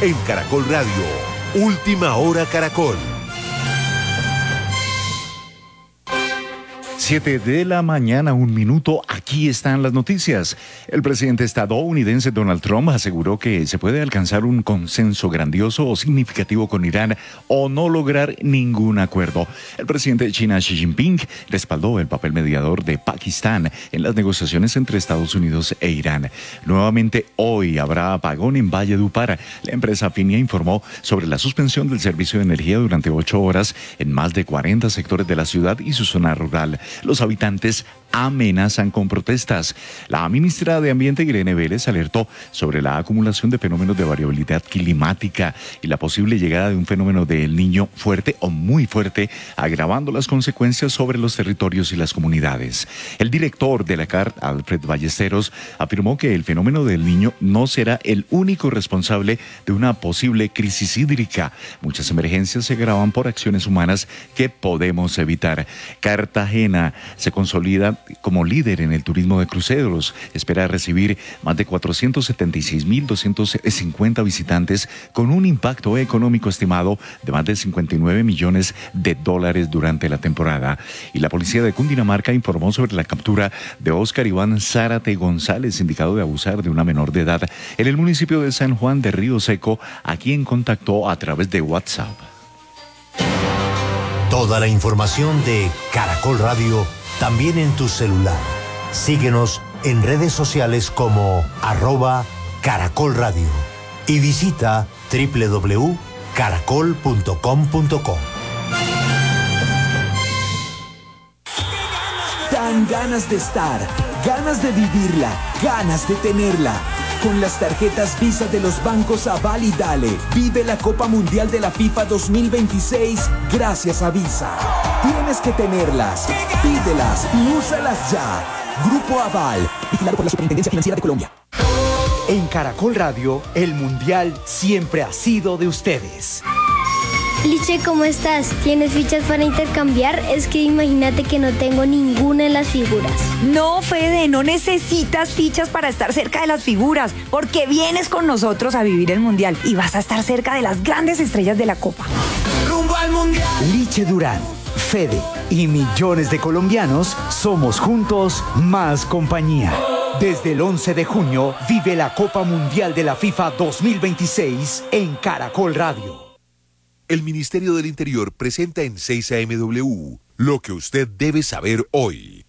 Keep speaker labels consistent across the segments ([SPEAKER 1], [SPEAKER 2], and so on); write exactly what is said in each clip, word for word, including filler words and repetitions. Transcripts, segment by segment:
[SPEAKER 1] En Caracol Radio, Última Hora Caracol.
[SPEAKER 2] Siete de la mañana, un minuto, aquí están las noticias. El presidente estadounidense Donald Trump aseguró que se puede alcanzar un consenso grandioso o significativo con Irán o no lograr ningún acuerdo. El presidente de China, Xi Jinping, respaldó el papel mediador de Pakistán en las negociaciones entre Estados Unidos e Irán. Nuevamente hoy habrá apagón en Valledupar. La empresa Finia informó sobre la suspensión del servicio de energía durante ocho horas en más de cuarenta sectores de la ciudad y su zona rural. Los habitantes amenazan con protestas. La ministra de Ambiente, Irene Vélez, alertó sobre la acumulación de fenómenos de variabilidad climática y la posible llegada de un fenómeno de El Niño fuerte o muy fuerte, agravando las consecuencias sobre los territorios y las comunidades. El director de la C A R, Alfred Ballesteros, afirmó que el fenómeno del Niño no será el único responsable de una posible crisis hídrica. Muchas emergencias se agravan por acciones humanas que podemos evitar. Cartagena se consolida como líder en el turismo de cruceros. Espera recibir más de cuatrocientos setenta y seis mil doscientos cincuenta visitantes con un impacto económico estimado de más de cincuenta y nueve millones de dólares durante la temporada. Y la policía de Cundinamarca informó sobre la captura de Óscar Iván Zárate González, indicado de abusar de una menor de edad en el municipio de San Juan de Río Seco, a quien contactó a través de WhatsApp.
[SPEAKER 3] Toda la información de Caracol Radio también en tu celular. Síguenos en redes sociales como arroba Caracol Radio y visita doble u doble u doble u punto caracol punto com punto co.
[SPEAKER 4] Dan ganas de estar, ganas de vivirla, ganas de tenerla. Con las tarjetas Visa de los bancos Aval y Dale, vive la Copa Mundial de la FIFA dos mil veintiséis gracias a Visa. Tienes que tenerlas, pídelas y úsalas ya. Grupo Aval, vigilado por la Superintendencia Financiera de Colombia.
[SPEAKER 5] En Caracol Radio, el Mundial siempre ha sido de ustedes.
[SPEAKER 6] Liche, ¿cómo estás? ¿Tienes fichas para intercambiar? Es que imagínate que no tengo ninguna en las figuras.
[SPEAKER 7] No, Fede, no necesitas fichas para estar cerca de las figuras, porque vienes con nosotros a vivir el Mundial y vas a estar cerca de las grandes estrellas de la Copa.
[SPEAKER 5] ¡Rumbo al Mundial! Liche Durán, Fede y millones de colombianos somos juntos más compañía. Desde el once de junio vive la Copa Mundial de la FIFA dos mil veintiséis en Caracol Radio.
[SPEAKER 1] El Ministerio del Interior presenta en seis A M W lo que usted debe saber hoy.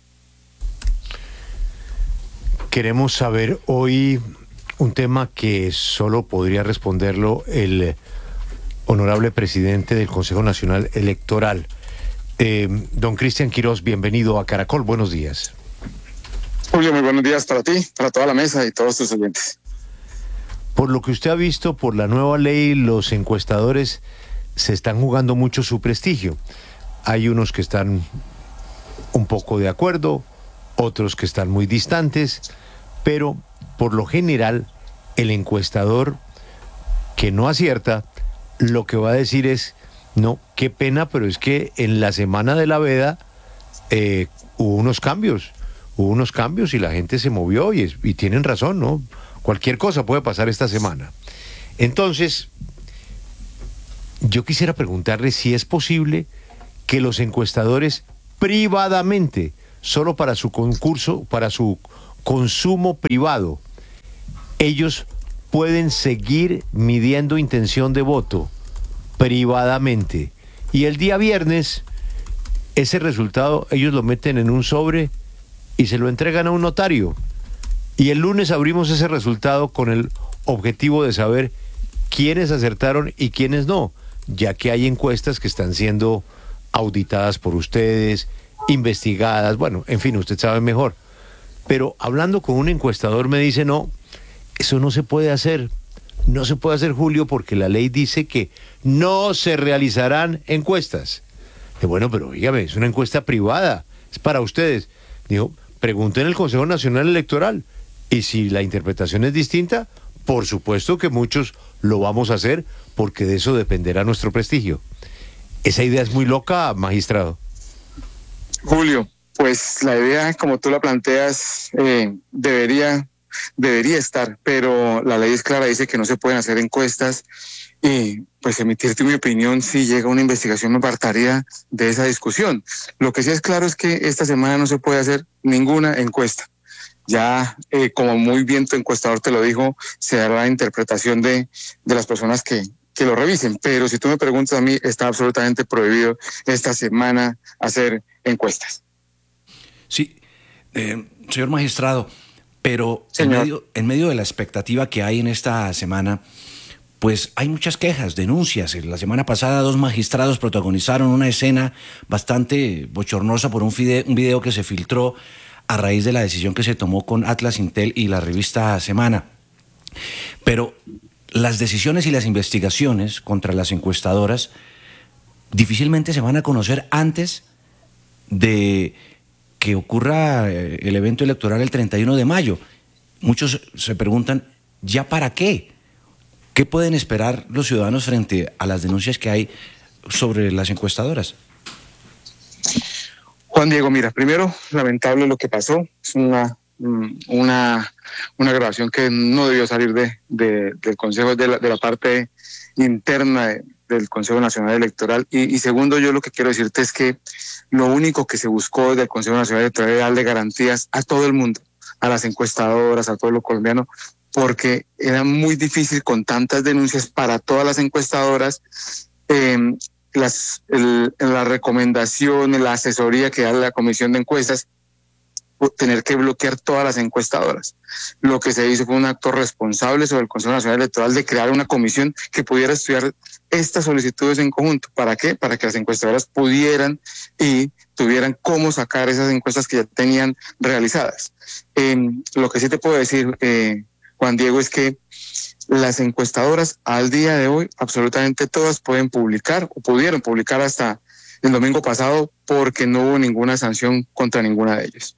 [SPEAKER 8] Queremos saber hoy un tema que solo podría responderlo el honorable presidente del Consejo Nacional Electoral. Eh, don Cristian Quirós, bienvenido a Caracol, buenos días.
[SPEAKER 9] Julio, muy buenos días para ti, para toda la mesa y todos tus oyentes.
[SPEAKER 8] Por lo que usted ha visto, por la nueva ley, los encuestadores se están jugando mucho su prestigio. Hay unos que están un poco de acuerdo, otros que están muy distantes, pero por lo general el encuestador que no acierta, lo que va a decir es, no, qué pena, pero es que en la semana de la veda eh, hubo unos cambios, hubo unos cambios y la gente se movió y, es, y tienen razón, ¿no? Cualquier cosa puede pasar esta semana. Entonces, yo quisiera preguntarle si es posible que los encuestadores privadamente, solo para su concurso, para su consumo privado, ellos pueden seguir midiendo intención de voto privadamente. Y el día viernes, ese resultado ellos lo meten en un sobre y se lo entregan a un notario. Y el lunes abrimos ese resultado con el objetivo de saber quiénes acertaron y quiénes no, ya que hay encuestas que están siendo auditadas por ustedes, investigadas, bueno, en fin, usted sabe mejor. Pero hablando con un encuestador me dice, no, eso no se puede hacer, no se puede hacer, Julio, porque la ley dice que no se realizarán encuestas. Y bueno, pero dígame, es una encuesta privada, es para ustedes. Digo, pregunten en el Consejo Nacional Electoral. Y si la interpretación es distinta, por supuesto que muchos lo vamos a hacer, porque de eso dependerá nuestro prestigio. Esa idea es muy loca, magistrado.
[SPEAKER 9] Julio, pues la idea, como tú la planteas, eh, debería debería estar, pero la ley es clara, dice que no se pueden hacer encuestas y pues emitirte mi opinión si llega una investigación me apartaría de esa discusión. Lo que sí es claro es que esta semana no se puede hacer ninguna encuesta. Ya, eh, como muy bien tu encuestador te lo dijo, se dará la interpretación de, de las personas que, que lo revisen. Pero si tú me preguntas a mí, está absolutamente prohibido esta semana hacer encuestas.
[SPEAKER 10] Sí, eh, señor magistrado, pero
[SPEAKER 9] Señor.
[SPEAKER 10] En, medio, en medio de la expectativa que hay en esta semana, pues hay muchas quejas, denuncias. La semana pasada dos magistrados protagonizaron una escena bastante bochornosa por un video, un video que se filtró a raíz de la decisión que se tomó con Atlas Intel y la revista Semana. Pero las decisiones y las investigaciones contra las encuestadoras difícilmente se van a conocer antes de que ocurra el evento electoral el treinta y uno de mayo. Muchos se preguntan, ¿ya para qué? ¿Qué pueden esperar los ciudadanos frente a las denuncias que hay sobre las encuestadoras?
[SPEAKER 9] Juan Diego, mira, primero, lamentable lo que pasó. Es una, una, una grabación que no debió salir de, de, del Consejo, de la, de la parte interna de, del Consejo Nacional Electoral. Y, y segundo, yo lo que quiero decirte es que lo único que se buscó desde el Consejo Nacional Electoral era darle garantías a todo el mundo, a las encuestadoras, a todo lo colombiano, porque era muy difícil con tantas denuncias para todas las encuestadoras, eh, las, el, la recomendación, la asesoría que da la Comisión de Encuestas, tener que bloquear todas las encuestadoras. Lo que se hizo fue un acto responsable sobre el Consejo Nacional Electoral de crear una comisión que pudiera estudiar estas solicitudes en conjunto. ¿Para qué? Para que las encuestadoras pudieran y tuvieran cómo sacar esas encuestas que ya tenían realizadas. Eh, lo que sí te puedo decir, eh, Juan Diego, es que las encuestadoras al día de hoy, absolutamente todas pueden publicar o pudieron publicar hasta el domingo pasado porque no hubo ninguna sanción contra ninguna de ellas.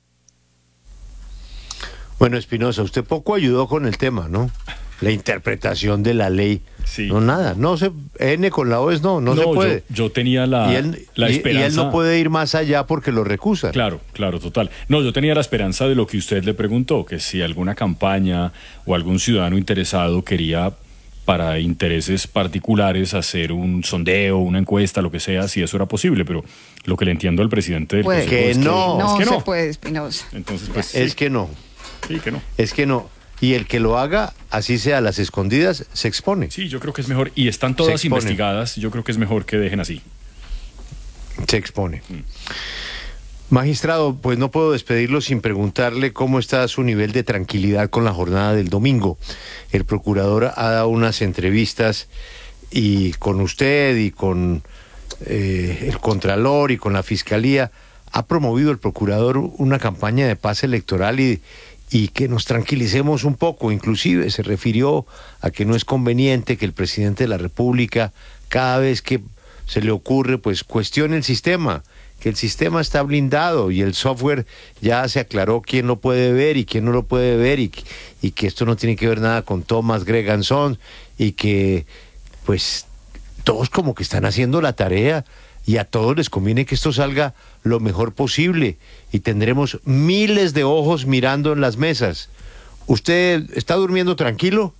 [SPEAKER 8] Bueno, Espinosa, usted poco ayudó con el tema, ¿no? La interpretación de la ley.
[SPEAKER 11] Sí.
[SPEAKER 8] No, nada. No se, N con la O es no, no, no se puede.
[SPEAKER 11] Yo, yo tenía la,
[SPEAKER 8] y él,
[SPEAKER 11] la
[SPEAKER 8] y,
[SPEAKER 11] esperanza.
[SPEAKER 8] Y él no puede ir más allá porque lo recusan.
[SPEAKER 11] Claro, claro, total. No, yo tenía la esperanza de lo que usted le preguntó, que si alguna campaña o algún ciudadano interesado quería, para intereses particulares, hacer un sondeo, una encuesta, lo que sea, si eso era posible, pero lo que le entiendo al presidente del
[SPEAKER 8] Pues
[SPEAKER 11] Consejo
[SPEAKER 8] que
[SPEAKER 11] es
[SPEAKER 8] no.
[SPEAKER 11] que,
[SPEAKER 7] No
[SPEAKER 11] es que
[SPEAKER 7] se
[SPEAKER 11] no.
[SPEAKER 7] puede, Espinosa.
[SPEAKER 11] Entonces, pues,
[SPEAKER 8] Es
[SPEAKER 11] sí.
[SPEAKER 8] que no.
[SPEAKER 11] Sí, que no.
[SPEAKER 8] Es que no. Y el que lo haga, así sea a las escondidas, se expone.
[SPEAKER 11] Sí, yo creo que es mejor. Y están todas investigadas, yo creo que es mejor que dejen así.
[SPEAKER 8] Se expone. Mm. Magistrado, pues no puedo despedirlo sin preguntarle cómo está su nivel de tranquilidad con la jornada del domingo. El procurador ha dado unas entrevistas y con usted y con eh, el Contralor y con la Fiscalía ha promovido el procurador una campaña de paz electoral y, y que nos tranquilicemos un poco. Inclusive se refirió a que no es conveniente que el presidente de la República, cada vez que se le ocurre, pues cuestione el sistema, que el sistema está blindado y el software ya se aclaró quién lo puede ver y quién no lo puede ver y, y que esto no tiene que ver nada con Thomas Greganson y que pues todos como que están haciendo la tarea y a todos les conviene que esto salga lo mejor posible y tendremos miles de ojos mirando en las mesas. ¿Usted está durmiendo tranquilo?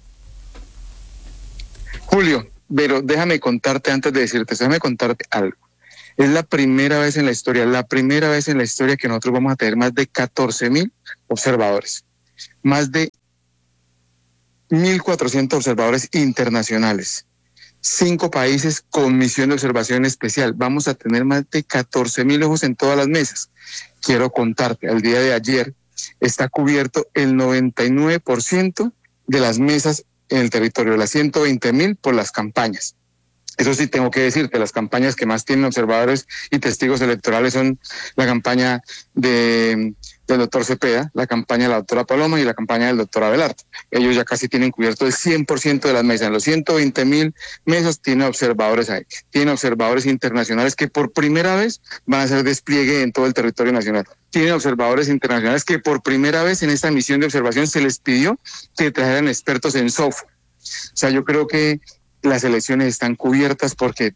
[SPEAKER 9] Julio, pero déjame contarte antes de decirte, déjame contarte algo. Es la primera vez en la historia, la primera vez en la historia que nosotros vamos a tener más de catorce mil observadores, más de mil cuatrocientos observadores internacionales, cinco países con misión de observación especial. Vamos a tener más de catorce mil ojos en todas las mesas. Quiero contarte, al día de ayer está cubierto el noventa y nueve por ciento de las mesas en el territorio, las ciento veinte mil por las campañas. Eso sí tengo que decirte, las campañas que más tienen observadores y testigos electorales son la campaña de, del doctor Cepeda, la campaña de la doctora Paloma y la campaña del doctor Abelardo. Ellos ya casi tienen cubierto el cien por ciento de las mesas. En los ciento veinte mil mesas tienen observadores ahí. Tienen observadores internacionales que por primera vez van a hacer despliegue en todo el territorio nacional. Tienen observadores internacionales que por primera vez en esta misión de observación se les pidió que trajeran expertos en software. O sea, yo creo que las elecciones están cubiertas porque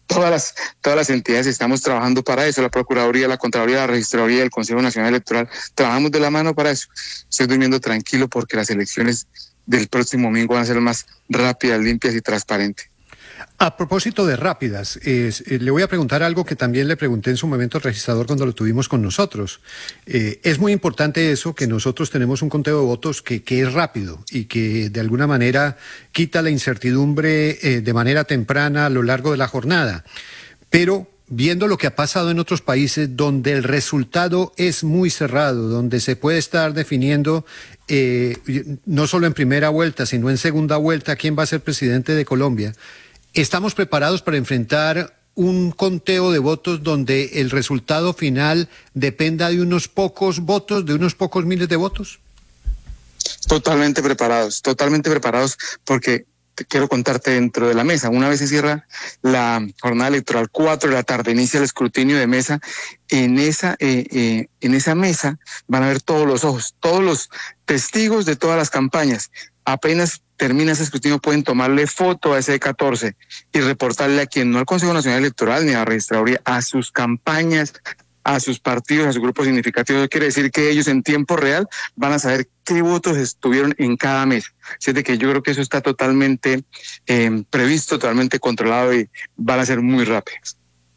[SPEAKER 9] todas las, todas las entidades estamos trabajando para eso, la Procuraduría, la Contraloría, la Registraduría, el Consejo Nacional Electoral, trabajamos de la mano para eso. Estoy durmiendo tranquilo porque las elecciones del próximo domingo van a ser más rápidas, limpias y transparentes.
[SPEAKER 12] A propósito de rápidas, eh, eh, le voy a preguntar algo que también le pregunté en su momento al registrador cuando lo tuvimos con nosotros. Eh, es muy importante eso, que nosotros tenemos un conteo de votos que, que es rápido y que de alguna manera quita la incertidumbre eh, de manera temprana a lo largo de la jornada. Pero viendo lo que ha pasado en otros países donde el resultado es muy cerrado, donde se puede estar definiendo eh, no solo en primera vuelta, sino en segunda vuelta quién va a ser presidente de Colombia, ¿estamos preparados para enfrentar un conteo de votos donde el resultado final dependa de unos pocos votos, de unos pocos miles de votos?
[SPEAKER 9] Totalmente preparados, totalmente preparados, porque te quiero contarte dentro de la mesa. Una vez se cierra la jornada electoral, cuatro de la tarde, inicia el escrutinio de mesa. En esa, eh, eh, en esa mesa van a ver todos los ojos, todos los testigos de todas las campañas. Apenas termina ese escrutinio, pueden tomarle foto a ese catorce y reportarle a quien, no al Consejo Nacional Electoral ni a la Registraduría, a sus campañas, a sus partidos, a sus grupos significativos. Eso quiere decir que ellos en tiempo real van a saber qué votos estuvieron en cada mesa. Así es de que yo creo que eso está totalmente eh, previsto, totalmente controlado y van a ser muy rápidos.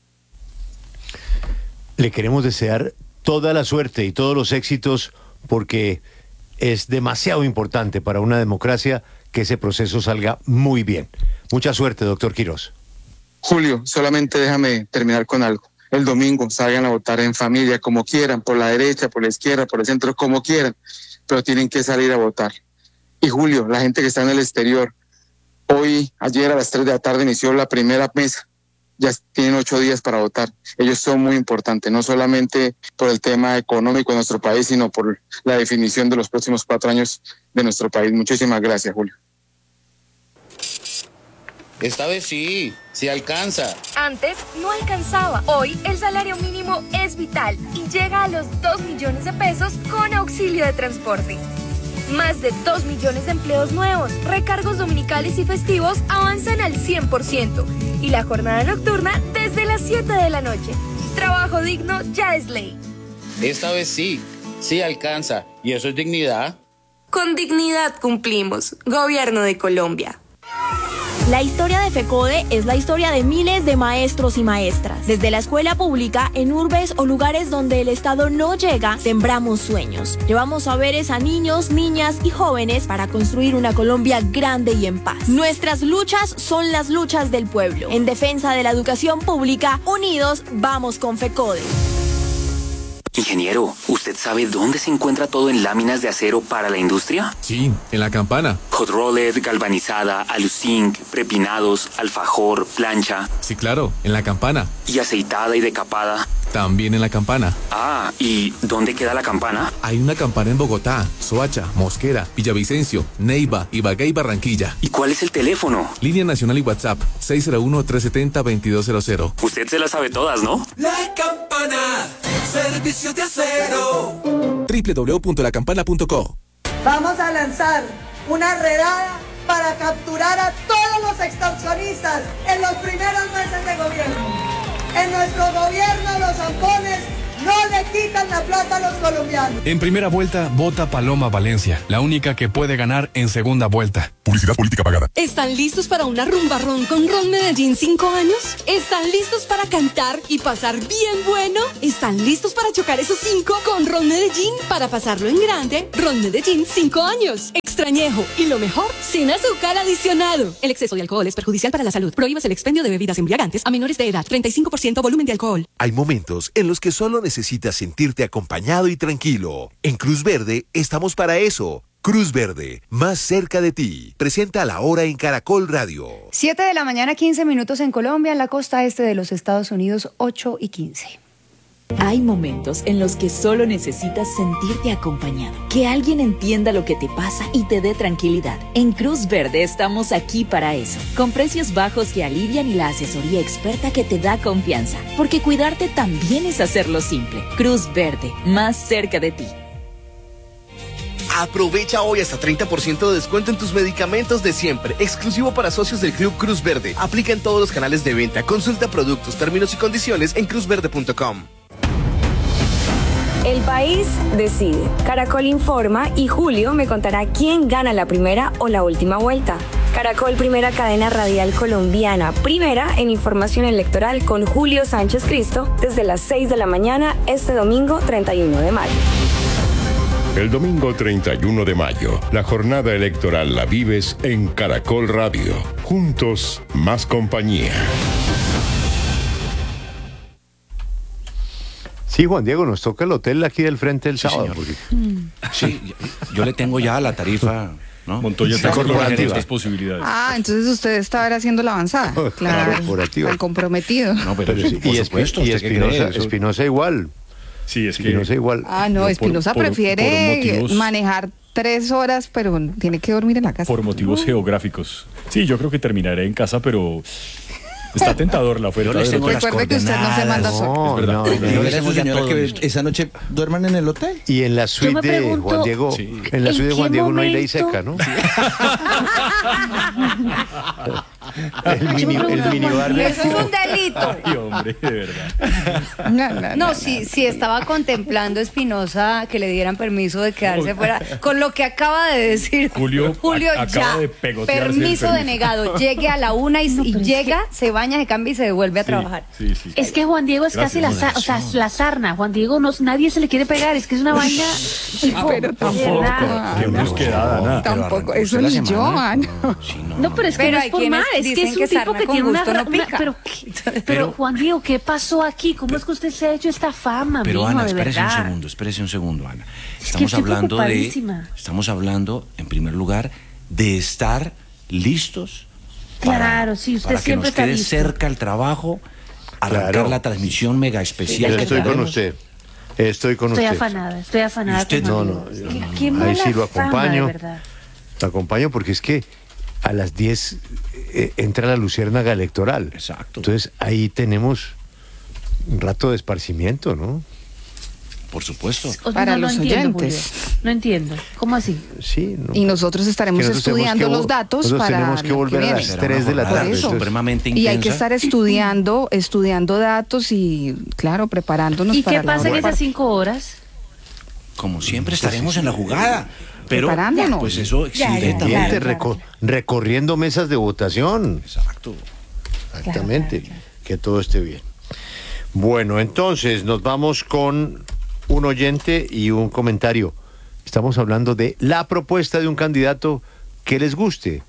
[SPEAKER 8] Le queremos desear toda la suerte y todos los éxitos porque es demasiado importante para una democracia que ese proceso salga muy bien. Mucha suerte, doctor Quirós.
[SPEAKER 9] Julio, solamente déjame terminar con algo. El domingo salgan a votar en familia, como quieran, por la derecha, por la izquierda, por el centro, como quieran, pero tienen que salir a votar. Y Julio, la gente que está en el exterior, hoy, ayer a las tres de la tarde inició la primera mesa. Ya tienen ocho días para votar. Ellos son muy importantes, no solamente por el tema económico de nuestro país, sino por la definición de los próximos cuatro años de nuestro país. Muchísimas gracias, Julio.
[SPEAKER 13] Esta vez sí, sí alcanza.
[SPEAKER 14] Antes no alcanzaba. Hoy el salario mínimo es vital y llega a los dos millones de pesos con auxilio de transporte. Más de dos millones de empleos nuevos, recargos dominicales y festivos avanzan al cien por ciento y la jornada nocturna desde las siete de la noche. Trabajo digno ya es ley.
[SPEAKER 13] Esta vez sí, sí alcanza. ¿Y eso es dignidad?
[SPEAKER 14] Con dignidad cumplimos. Gobierno de Colombia.
[SPEAKER 15] La historia de FECODE es la historia de miles de maestros y maestras. Desde la escuela pública, en urbes o lugares donde el Estado no llega, sembramos sueños. Llevamos saberes a niños, niñas y jóvenes para construir una Colombia grande y en paz. Nuestras luchas son las luchas del pueblo. En defensa de la educación pública, unidos vamos con FECODE.
[SPEAKER 16] Ingeniero, ¿usted sabe dónde se encuentra todo en láminas de acero para la industria?
[SPEAKER 17] Sí, en la Campana.
[SPEAKER 16] Hot rolled, galvanizada, aluzinc, prepinados, alfajor, plancha.
[SPEAKER 17] Sí, claro, en la Campana.
[SPEAKER 16] ¿Y aceitada y decapada?
[SPEAKER 17] También en la Campana.
[SPEAKER 16] Ah, ¿y dónde queda la Campana?
[SPEAKER 17] Hay una Campana en Bogotá, Soacha, Mosquera, Villavicencio, Neiva, Ibagué y Barranquilla.
[SPEAKER 16] ¿Y cuál es el teléfono?
[SPEAKER 17] Línea nacional y WhatsApp, seis cero uno, tres siete cero, dos dos cero cero.
[SPEAKER 16] Usted se las sabe todas, ¿no?
[SPEAKER 18] La Campana, servicio de acero.
[SPEAKER 17] doble u doble u doble u punto la campana punto co.
[SPEAKER 19] Vamos a lanzar una redada para capturar a todos los extorsionistas en los primeros meses de gobierno. En nuestro gobierno los zampones no le quitan la plata a los colombianos.
[SPEAKER 20] En primera vuelta, vota Paloma Valencia, la única que puede ganar en segunda vuelta.
[SPEAKER 21] Publicidad política pagada.
[SPEAKER 22] ¿Están listos para una rumba ron con Ron Medellín cinco años? ¿Están listos para cantar y pasar bien bueno? ¿Están listos para chocar esos cinco con Ron Medellín? Para pasarlo en grande, Ron Medellín cinco años. Extrañejo y lo mejor, sin azúcar adicionado. El exceso de alcohol es perjudicial para la salud. Prohíbas el expendio de bebidas embriagantes a menores de edad. treinta y cinco por ciento volumen de alcohol.
[SPEAKER 1] Hay momentos en los que solo necesitas sentirte acompañado y tranquilo. En Cruz Verde estamos para eso. Cruz Verde, más cerca de ti. Presenta la hora en Caracol Radio.
[SPEAKER 7] siete de la mañana, quince minutos en Colombia, en la costa este de los Estados Unidos, ocho y quince.
[SPEAKER 23] Hay momentos en los que solo necesitas sentirte acompañado, que alguien entienda lo que te pasa y te dé tranquilidad. En Cruz Verde estamos aquí para eso, con precios bajos que alivian y la asesoría experta que te da confianza, porque cuidarte también es hacerlo simple. Cruz Verde, más cerca de ti.
[SPEAKER 2] Aprovecha hoy hasta treinta por ciento de descuento en tus medicamentos de siempre, exclusivo para socios del Club Cruz Verde. Aplica en todos los canales de venta. Consulta productos, términos y condiciones en cruz verde punto com.
[SPEAKER 3] El país decide. Caracol informa y Julio me contará quién gana la primera o la última vuelta. Caracol, primera cadena radial colombiana, primera en información electoral con Julio Sánchez Cristo desde las seis de la mañana este domingo treinta y uno de mayo.
[SPEAKER 21] El domingo treinta y uno de mayo, la jornada electoral la vives en Caracol Radio. Juntos, más compañía.
[SPEAKER 8] Sí, Juan Diego, nos toca el hotel aquí del frente el
[SPEAKER 10] sí,
[SPEAKER 8] sábado.
[SPEAKER 10] Porque... Sí, yo le tengo ya la tarifa, ¿no?
[SPEAKER 11] Montoya
[SPEAKER 10] sí,
[SPEAKER 11] está
[SPEAKER 10] corporativa.
[SPEAKER 11] estas posibilidades.
[SPEAKER 24] Ah, entonces usted está ahora haciendo la avanzada. Claro,
[SPEAKER 8] corporativa.
[SPEAKER 24] el comprometido.
[SPEAKER 10] No, pero,
[SPEAKER 8] pero sí,
[SPEAKER 10] por
[SPEAKER 8] y
[SPEAKER 10] supuesto,
[SPEAKER 8] y Espinosa, Espinosa igual.
[SPEAKER 11] Sí, es que
[SPEAKER 8] Espinosa igual.
[SPEAKER 24] Ah, no, Espinosa prefiere por, por motivos... manejar tres horas, pero tiene que dormir en la casa.
[SPEAKER 11] Por motivos uh. geográficos. Sí, yo creo que terminaré en casa, pero... Está tentador la oferta.
[SPEAKER 24] De Recuerde que usted no se manda solo.
[SPEAKER 10] Es verdad.
[SPEAKER 25] No, no, no, no, señora que esa noche duerman en el hotel.
[SPEAKER 8] Y en la suite de pregunto, Juan Diego, sí. en la suite de Juan Diego momento? no hay ley seca, ¿no? Sí. el mini, el minibar de...
[SPEAKER 26] Eso es un delito.
[SPEAKER 11] Ay, hombre, de verdad.
[SPEAKER 26] No, no, no, no si, si estaba contemplando Espinosa que le dieran permiso de quedarse fuera, con lo que acaba de decir
[SPEAKER 11] Julio,
[SPEAKER 26] Julio
[SPEAKER 11] a,
[SPEAKER 26] ya,
[SPEAKER 11] de
[SPEAKER 26] permiso, permiso denegado, llegue a la una y, no, y llega, que... se baña, se cambia y se devuelve a trabajar.
[SPEAKER 27] Sí, sí, sí. Es que Juan Diego es Gracias, casi la, o sea, la sarna. Juan Diego no, nadie se le quiere pegar, es que es una vaina.
[SPEAKER 24] Ah, pero tampoco.
[SPEAKER 11] Qué brusquedad, Ana.
[SPEAKER 24] Tampoco, eso ni yo, Ana.
[SPEAKER 27] No, pero es que
[SPEAKER 26] pero
[SPEAKER 27] no es por mal, es que es un tipo que tiene una,
[SPEAKER 26] no
[SPEAKER 27] una pero, pero, pero Juan Diego, ¿qué pasó aquí? ¿Cómo es que usted se ha hecho esta fama?
[SPEAKER 10] Pero
[SPEAKER 27] mijo,
[SPEAKER 10] Ana,
[SPEAKER 27] de
[SPEAKER 10] espérese
[SPEAKER 27] verdad?
[SPEAKER 10] un segundo, espérese un segundo, Ana.
[SPEAKER 27] Es que
[SPEAKER 10] Estamos
[SPEAKER 27] estoy
[SPEAKER 10] hablando de,
[SPEAKER 27] preocupadísima.
[SPEAKER 10] estamos hablando, en primer lugar, de estar listos.
[SPEAKER 27] Claro, sí, usted
[SPEAKER 10] para
[SPEAKER 27] siempre
[SPEAKER 10] que nos quede
[SPEAKER 27] está listo.
[SPEAKER 10] cerca el trabajo, arrancar
[SPEAKER 8] claro.
[SPEAKER 10] la transmisión mega especial.
[SPEAKER 8] Yo
[SPEAKER 10] que
[SPEAKER 8] estoy
[SPEAKER 10] tenemos.
[SPEAKER 8] con usted. Estoy con
[SPEAKER 27] estoy
[SPEAKER 8] usted.
[SPEAKER 27] Estoy afanada, estoy afanada.
[SPEAKER 10] Usted,
[SPEAKER 27] con
[SPEAKER 8] no, no,
[SPEAKER 27] ¿Qué,
[SPEAKER 8] no,
[SPEAKER 27] qué
[SPEAKER 8] ahí sí lo acompaño.
[SPEAKER 27] Fama, de verdad.
[SPEAKER 8] Lo acompaño porque es que a las diez eh, entra la luciérnaga electoral.
[SPEAKER 10] Exacto.
[SPEAKER 8] Entonces ahí tenemos un rato de esparcimiento, ¿no?
[SPEAKER 10] Por supuesto.
[SPEAKER 24] Para
[SPEAKER 27] no,
[SPEAKER 24] los
[SPEAKER 27] no entiendo,
[SPEAKER 24] oyentes.
[SPEAKER 27] Julio. No entiendo. ¿Cómo así?
[SPEAKER 8] Sí. No.
[SPEAKER 24] Y nosotros estaremos
[SPEAKER 8] nosotros
[SPEAKER 24] estudiando
[SPEAKER 8] que,
[SPEAKER 24] los datos
[SPEAKER 8] nosotros
[SPEAKER 24] para
[SPEAKER 8] tenemos que volver
[SPEAKER 24] que
[SPEAKER 8] a las tres de la tarde.
[SPEAKER 10] Supremamente intensa.
[SPEAKER 24] Y hay que estar estudiando, estudiando datos y, claro, preparándonos
[SPEAKER 27] ¿Y
[SPEAKER 24] para
[SPEAKER 27] qué pasa en esas cinco horas?
[SPEAKER 10] Como siempre estaremos en la jugada. Pero
[SPEAKER 24] preparándonos.
[SPEAKER 10] Pues eso exige
[SPEAKER 8] también. Recor recorriendo mesas de votación.
[SPEAKER 10] Exacto.
[SPEAKER 8] Exactamente. Claro, claro, claro. Que todo esté bien. Bueno, entonces nos vamos con un oyente y un comentario. Estamos hablando de la propuesta de un candidato que les guste.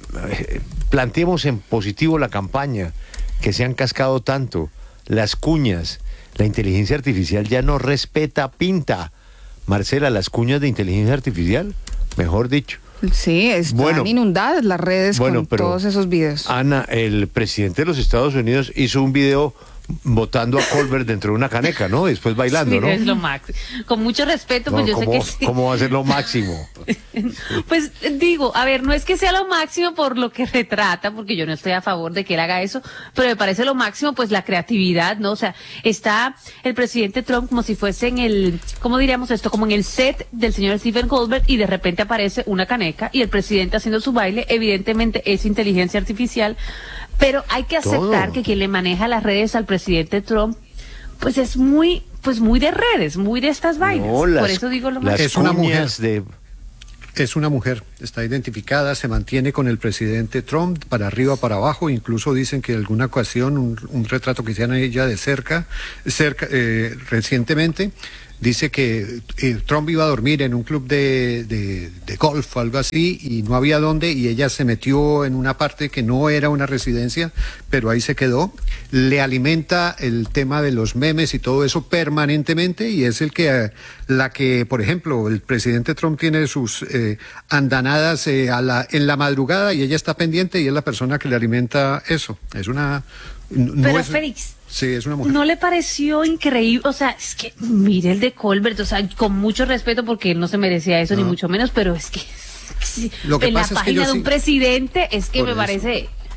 [SPEAKER 8] Planteemos en positivo la campaña, que se han cascado tanto, las cuñas. La inteligencia artificial ya no respeta pinta. Marcela, las cuñas de inteligencia artificial, mejor dicho.
[SPEAKER 24] Sí, están bueno, inundadas las redes
[SPEAKER 8] bueno,
[SPEAKER 24] con
[SPEAKER 8] pero,
[SPEAKER 24] todos esos videos.
[SPEAKER 8] Ana, el presidente de los Estados Unidos hizo un video votando a Colbert dentro de una caneca, ¿no? Después bailando,
[SPEAKER 27] sí,
[SPEAKER 8] ¿no?
[SPEAKER 27] Es lo máximo. Con mucho respeto, pues no, yo
[SPEAKER 8] ¿cómo,
[SPEAKER 27] sé que sí.
[SPEAKER 8] ¿Cómo va a ser lo máximo?
[SPEAKER 27] Pues digo, a ver, no es que sea lo máximo por lo que retrata, porque yo no estoy a favor de que él haga eso, pero me parece lo máximo, pues la creatividad, ¿no? O sea, está el presidente Trump como si fuese en el, ¿cómo diríamos esto? Como en el set del señor Stephen Colbert y de repente aparece una caneca y el presidente haciendo su baile, evidentemente es inteligencia artificial. Pero hay que aceptar Todo. que quien le maneja las redes al presidente Trump, pues es muy, pues muy de redes, muy de estas vainas. No, las, Por eso digo lo más.
[SPEAKER 12] Es una mujer. De... Es una mujer, está identificada, se mantiene con el presidente Trump para arriba, para abajo. Incluso dicen que en alguna ocasión un, un retrato que hicieron ella de cerca, cerca eh, recientemente. Dice que eh, Trump iba a dormir en un club de, de, de golf, algo así, y no había dónde, y ella se metió en una parte que no era una residencia, pero ahí se quedó. Le alimenta el tema de los memes y todo eso permanentemente, y es el que, eh, la que, por ejemplo, el presidente Trump tiene sus eh, andanadas eh, a la, en la madrugada, y ella está pendiente, y es la persona que le alimenta eso. Es una... No
[SPEAKER 27] pero
[SPEAKER 12] es,
[SPEAKER 27] Félix,
[SPEAKER 12] sí, es una mujer.
[SPEAKER 27] ¿no le pareció increíble? O sea, es que mire el de Colbert, o sea, con mucho respeto porque él no se merecía eso, no. ni mucho menos, pero es que, sí,
[SPEAKER 12] Lo que
[SPEAKER 27] en
[SPEAKER 12] pasa
[SPEAKER 27] la
[SPEAKER 12] es que
[SPEAKER 27] página
[SPEAKER 12] yo
[SPEAKER 27] de un
[SPEAKER 12] sí,
[SPEAKER 27] presidente es que me
[SPEAKER 12] eso,
[SPEAKER 27] parece...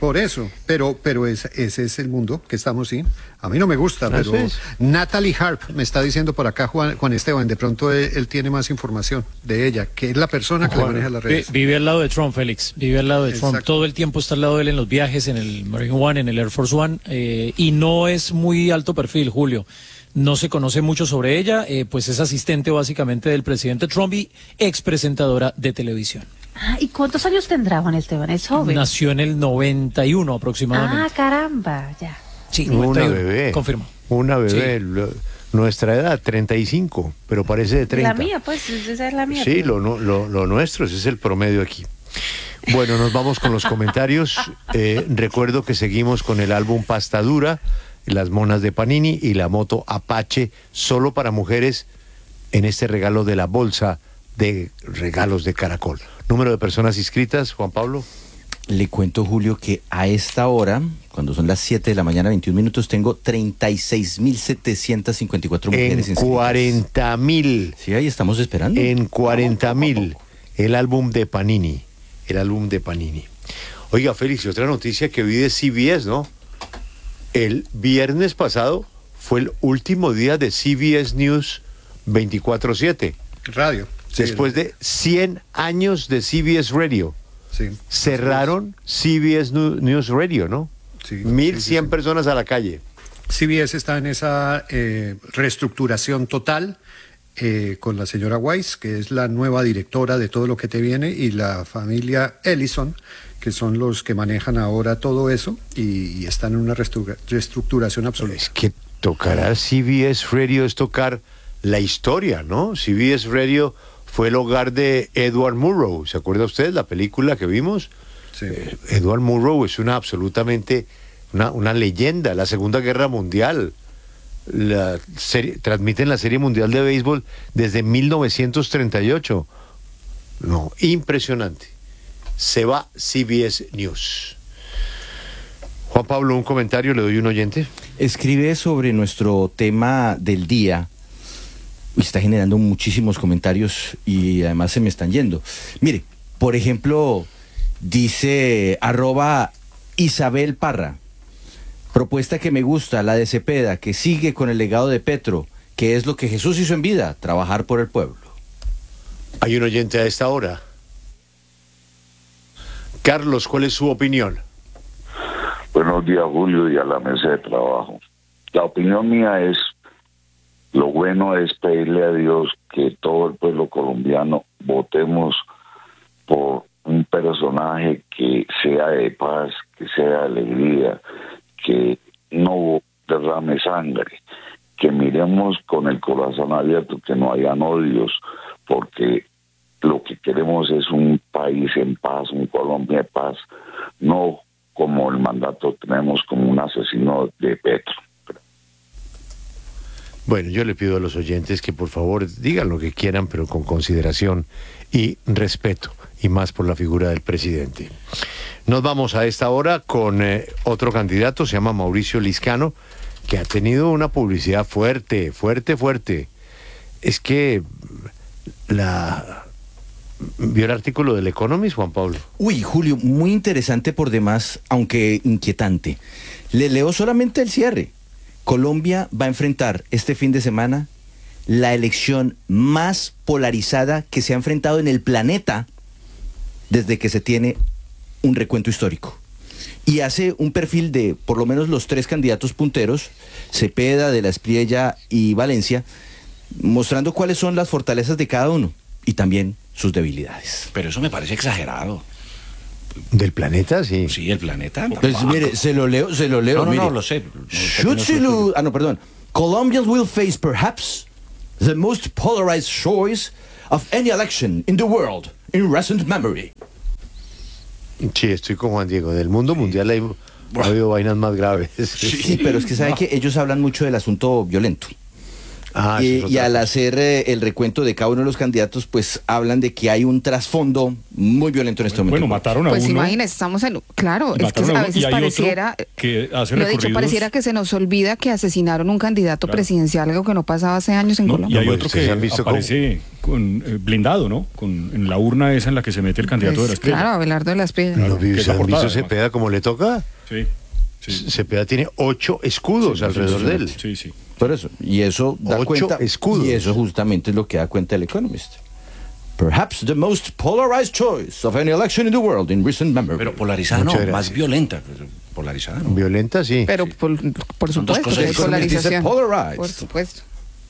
[SPEAKER 12] Por eso, pero pero es, ese es el mundo que estamos en. A mí no me gusta,
[SPEAKER 8] Eso
[SPEAKER 12] pero
[SPEAKER 8] es.
[SPEAKER 12] Natalie Harp me está diciendo por acá Juan, Juan Esteban, de pronto él, él tiene más información de ella, que es la persona que le maneja las redes.
[SPEAKER 4] Vi- Vive al lado de Trump, Félix. Vive al lado de Trump.
[SPEAKER 12] Exacto.
[SPEAKER 4] Todo el tiempo está al lado de él en los viajes, en el Marine One, en el Air Force One. eh, y no es muy alto perfil, Julio. No se conoce mucho sobre ella, eh, pues es asistente básicamente del presidente Trump y expresentadora de televisión.
[SPEAKER 27] Ah, ¿y cuántos años tendrá Juan Esteban? Es joven.
[SPEAKER 4] Nació en el noventa y uno
[SPEAKER 27] Ah,
[SPEAKER 4] aproximadamente.
[SPEAKER 27] caramba, ya.
[SPEAKER 4] Sí,
[SPEAKER 8] Una
[SPEAKER 4] noventa y uno,
[SPEAKER 8] bebé.
[SPEAKER 4] confirmo.
[SPEAKER 8] Una bebé. lo- nuestra edad, treinta y cinco, pero parece de treinta.
[SPEAKER 27] La mía, pues, esa es la mía.
[SPEAKER 8] Sí,
[SPEAKER 27] pues.
[SPEAKER 8] lo, no- lo, lo nuestro, ese es el promedio aquí. Bueno, nos vamos con los comentarios. Eh, recuerdo que seguimos con el álbum Pasta Dura, las monas de Panini y la moto Apache, solo para mujeres, en este regalo de la bolsa de regalos de Caracol. Número de personas inscritas, Juan Pablo.
[SPEAKER 25] Le cuento, Julio, que a esta hora, cuando son las siete de la mañana, veintiún minutos, tengo treinta y seis mil setecientos cincuenta y cuatro mujeres
[SPEAKER 8] En
[SPEAKER 25] inscritas.
[SPEAKER 8] cuarenta mil.
[SPEAKER 25] Sí, ahí estamos esperando.
[SPEAKER 8] En cuarenta mil. El álbum de Panini. El álbum de Panini. Oiga, Félix, y otra noticia que vi de C B S, ¿no? El viernes pasado fue el último día de C B S News veinticuatro siete.
[SPEAKER 12] Radio. Sí,
[SPEAKER 8] Después de cien años de C B S Radio.
[SPEAKER 12] Sí.
[SPEAKER 8] Cerraron C B S Nu- News Radio, ¿no?
[SPEAKER 12] Sí,
[SPEAKER 8] mil cien
[SPEAKER 12] sí, sí, sí.
[SPEAKER 8] personas a la calle.
[SPEAKER 12] C B S está en esa eh, reestructuración total eh, con la señora Weiss, que es la nueva directora de todo lo que te viene, y la familia Ellison, que son los que manejan ahora todo eso, y, y están en una reestru- reestructuración absoluta.
[SPEAKER 8] Es que tocará C B S Radio es tocar la historia, ¿no? C B S Radio fue el hogar de Edward Murrow. ¿Se acuerda usted la película que vimos?
[SPEAKER 12] Sí.
[SPEAKER 8] Eh, Edward Murrow es una absolutamente una, una leyenda. La Segunda Guerra Mundial. La serie, transmiten la Serie Mundial de Béisbol desde mil novecientos treinta y ocho. No, impresionante. Se va C B S News. Juan Pablo, un comentario, le doy un oyente.
[SPEAKER 25] Escribe sobre nuestro tema del día. Y está generando muchísimos comentarios y además se me están yendo. Mire, por ejemplo, dice arroba Isabel Parra. Propuesta que me gusta, la de Cepeda, que sigue con el legado de Petro, que es lo que Jesús hizo en vida, trabajar por el pueblo.
[SPEAKER 8] Hay un oyente a esta hora. Carlos, ¿cuál es su opinión?
[SPEAKER 5] Buenos días, Julio, y a la mesa de trabajo. La opinión mía es, lo bueno es pedirle a Dios que todo el pueblo colombiano votemos por un personaje que sea de paz, que sea de alegría, que no derrame sangre, que miremos con el corazón abierto, que no hayan odios, porque lo que queremos es un país en paz, un Colombia de paz, no como el mandato tenemos como un asesino de Petro.
[SPEAKER 8] Bueno, yo le pido a los oyentes que por favor digan lo que quieran, pero con consideración y respeto, y más por la figura del presidente. Nos vamos a esta hora con eh, otro candidato, se llama Mauricio Liscano, que ha tenido una publicidad fuerte, fuerte, fuerte. Es que la... ¿Vio el artículo del Economist, Juan Pablo?
[SPEAKER 25] Uy, Julio, muy interesante por demás, aunque inquietante. Le leo solamente el cierre. Colombia va a enfrentar este fin de semana la elección más polarizada que se ha enfrentado en el planeta desde que se tiene un recuento histórico. Y hace un perfil de por lo menos los tres candidatos punteros, Cepeda, De la Espriella y Valencia, mostrando cuáles son las fortalezas de cada uno y también sus debilidades.
[SPEAKER 10] Pero eso me parece exagerado.
[SPEAKER 8] ¿Del planeta? Sí.
[SPEAKER 10] Sí, el planeta.
[SPEAKER 25] Pues mire, se lo leo, se lo leo.
[SPEAKER 10] No, no,
[SPEAKER 25] mire.
[SPEAKER 10] no, lo sé.
[SPEAKER 25] Should she lose- ah, no, perdón. Colombians will face perhaps the most polarized choice of any election in the world in recent memory.
[SPEAKER 8] Sí, estoy con Juan Diego. Del mundo mundial hay, ha habido vainas más graves.
[SPEAKER 25] Sí, pero es que sabe que ellos hablan mucho del asunto violento. Ah, y, y al hacer eh, el recuento de cada uno de los candidatos, pues hablan de que hay un trasfondo muy violento en este momento.
[SPEAKER 11] Bueno, mataron a
[SPEAKER 24] pues
[SPEAKER 11] uno.
[SPEAKER 24] Pues imagínense, estamos en... Claro, es que a, a veces pareciera...
[SPEAKER 11] Que hace
[SPEAKER 24] lo he dicho, pareciera que se nos olvida que asesinaron un candidato claro. presidencial, algo que no pasaba hace años en no, Colombia.
[SPEAKER 11] Y hay otro que aparece con, eh, blindado, ¿no? Con, en la urna esa en la que se mete el candidato pues, de la Espriella.
[SPEAKER 24] Claro, Abelardo de la Espriella.
[SPEAKER 8] Claro, ¿Se han visto Cepeda como le toca?
[SPEAKER 11] Sí. sí.
[SPEAKER 8] Cepeda tiene ocho escudos sí, alrededor sí, sí, de él.
[SPEAKER 11] Sí, sí.
[SPEAKER 25] Por eso, y eso da
[SPEAKER 8] Ocho
[SPEAKER 25] cuenta,
[SPEAKER 8] escudos.
[SPEAKER 25] y eso justamente es lo que da cuenta el Economist. Perhaps the most polarized choice of any election in the world in recent memory.
[SPEAKER 10] Pero polarizada Muchas no, gracias. Más violenta. Polarizada no.
[SPEAKER 8] Violenta sí.
[SPEAKER 24] Pero por, por supuesto que hay polarización. Por supuesto.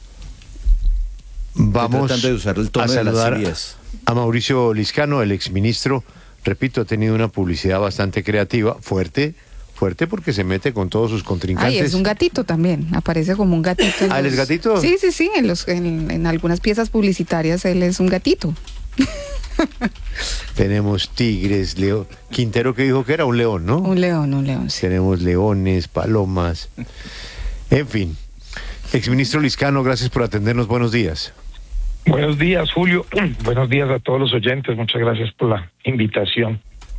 [SPEAKER 8] Vamos
[SPEAKER 25] de usar el tono
[SPEAKER 8] a saludar
[SPEAKER 25] de
[SPEAKER 8] a Mauricio Liscano, el exministro. Repito, ha tenido una publicidad bastante creativa, fuerte, fuerte porque se mete con todos sus contrincantes.
[SPEAKER 24] Ay, es un gatito también, aparece como un gatito.
[SPEAKER 8] ¿Ah, él es gatito?
[SPEAKER 24] Sí, sí, sí, en, los, en, en algunas piezas publicitarias él es un gatito.
[SPEAKER 8] Tenemos tigres, león. Quintero que dijo que era un león, ¿no?
[SPEAKER 24] Un león, un león, sí.
[SPEAKER 8] Tenemos leones, palomas, en fin. Exministro Liscano, gracias por atendernos, buenos días.
[SPEAKER 6] Buenos días, Julio. Buenos días a todos los oyentes, muchas gracias por la invitación.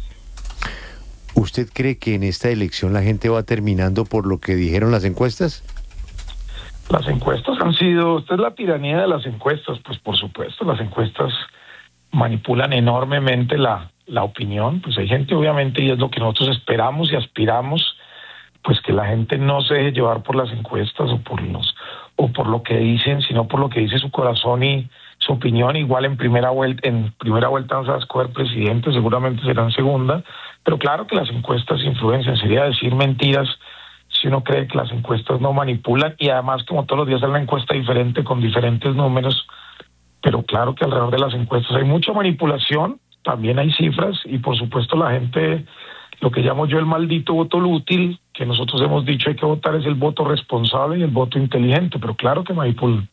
[SPEAKER 8] ¿Usted cree que en esta elección la gente va terminando por lo que dijeron las encuestas?
[SPEAKER 6] Las encuestas han sido, esta es la tiranía de las encuestas, pues por supuesto, las encuestas manipulan enormemente la, la opinión, pues hay gente obviamente, y es lo que nosotros esperamos y aspiramos, pues que la gente no se deje llevar por las encuestas o por los o por lo que dicen, sino por lo que dice su corazón y su opinión. Igual en primera vuelta, en primera vuelta vamos a escoger presidente, seguramente será en segunda, pero claro que las encuestas influencian, sería decir mentiras si uno cree que las encuestas no manipulan, y además como todos los días hay una encuesta diferente con diferentes números, pero claro que alrededor de las encuestas hay mucha manipulación, también hay cifras, y por supuesto la gente, lo que llamo yo el maldito voto útil, que nosotros hemos dicho hay que votar, es el voto responsable y el voto inteligente, pero claro que manipulan.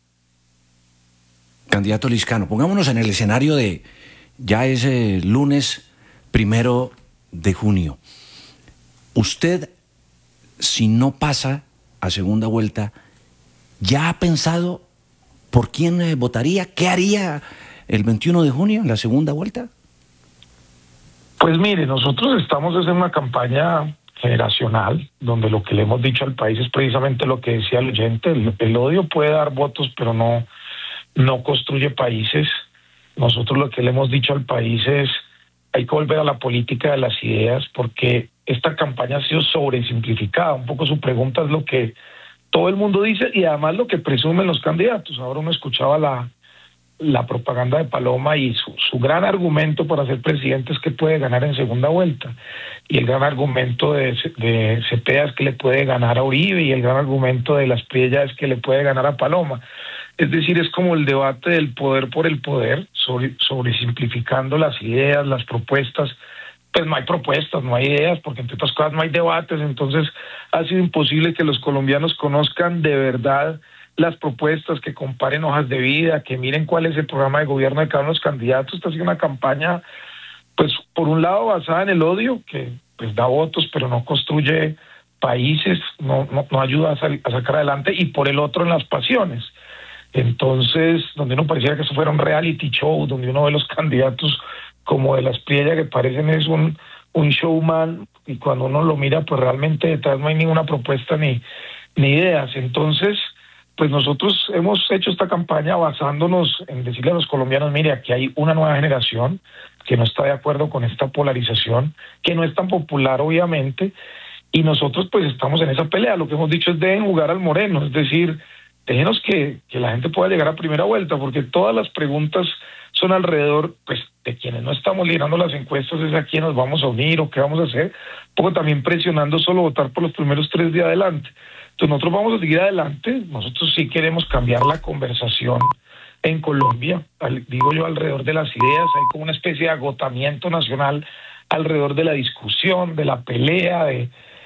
[SPEAKER 10] Candidato Liscano, pongámonos en el escenario de ya ese lunes primero de junio. Usted, si no pasa a segunda vuelta, ¿ya ha pensado por quién eh, votaría? ¿Qué haría el veintiuno de junio en la segunda vuelta?
[SPEAKER 6] Pues mire, nosotros estamos en una campaña generacional, donde lo que le hemos dicho al país es precisamente lo que decía el oyente, el, el odio puede dar votos, pero no, no construye países. Nosotros lo que le hemos dicho al país es, hay que volver a la política de las ideas, porque esta campaña ha sido sobresimplificada. Un poco su pregunta es lo que todo el mundo dice y además lo que presumen los candidatos. Ahora uno escuchaba la, la propaganda de Paloma y su, su gran argumento para ser presidente es que puede ganar en segunda vuelta. Y el gran argumento de, de Cepeda es que le puede ganar a Uribe, y el gran argumento de la Espriella es que le puede ganar a Paloma. Es decir, es como el debate del poder por el poder, sobre, sobresimplificando las ideas, las propuestas. Pues no hay propuestas, no hay ideas, porque entre otras cosas no hay debates, entonces ha sido imposible que los colombianos conozcan de verdad las propuestas, que comparen hojas de vida, que miren cuál es el programa de gobierno de cada uno de los candidatos. Esta ha sido una campaña, pues por un lado basada en el odio, que pues da votos pero no construye países, no, no, no ayuda a, sal, a sacar adelante, y por el otro en las pasiones. Entonces, donde uno pareciera que eso fuera un reality show, donde uno ve los candidatos como de la Espriella, que parecen es un, un showman, y cuando uno lo mira, pues realmente detrás no hay ninguna propuesta ni, ni ideas. Entonces, pues nosotros hemos hecho esta campaña basándonos en decirle a los colombianos, mire, aquí hay una nueva generación que no está de acuerdo con esta polarización, que no es tan popular obviamente, y nosotros pues estamos en esa pelea. Lo que hemos dicho es deben jugar al moreno, es decir, déjenos que, que la gente pueda llegar a primera vuelta, porque todas las preguntas son alrededor pues de quienes no estamos liderando las encuestas, es a quién nos vamos a unir o qué vamos a hacer, un poco también presionando solo votar por los primeros tres de adelante. Entonces nosotros vamos a seguir adelante, nosotros sí queremos cambiar la conversación en Colombia, al, digo yo, alrededor de las ideas. Hay como una especie de agotamiento nacional alrededor de la discusión, de la pelea, de,